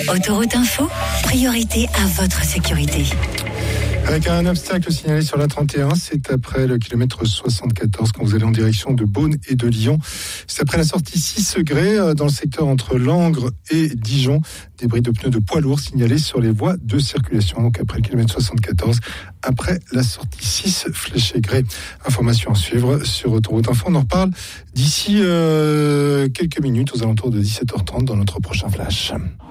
Autoroute Info, priorité à votre sécurité. Avec un obstacle signalé sur la 31, c'est après le kilomètre 74 quand vous allez en direction de Beaune et de Lyon. C'est après la sortie 6 Grès dans le secteur entre Langres et Dijon. Débris de pneus de poids lourds signalés sur les voies de circulation. Donc après le kilomètre 74, après la sortie 6 Fléché Grès. Information à suivre sur Autoroute Info. On en reparle d'ici quelques minutes aux alentours de 17h30 dans notre prochain flash.